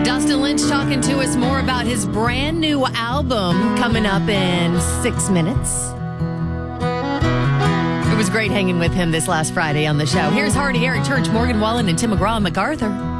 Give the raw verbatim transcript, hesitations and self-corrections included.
Dustin Lynch talking to us more about his brand new album coming up in six minutes. It was great hanging with him this last Friday on the show. Here's Hardy, Eric Church, Morgan Wallen, and Tim McGraw and MacArthur.